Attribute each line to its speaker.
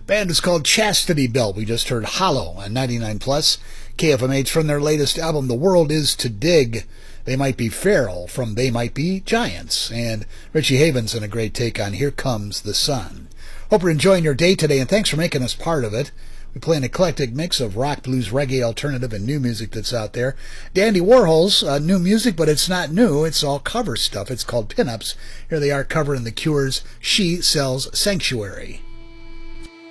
Speaker 1: Band is called Chastity Belt. We just heard Hollow on 99 Plus KFMH from their latest album, The World Is to Dig. They Might Be Feral from They Might Be Giants. And Richie Havens in a great take on Here Comes the Sun. Hope you're enjoying your day today, and thanks for making us part of it. We play an eclectic mix of rock, blues, reggae, alternative, and new music that's out there. Dandy Warhol's new music, but it's not new. It's all cover stuff. It's called Pinups. Here they are covering The Cure's She Sells Sanctuary.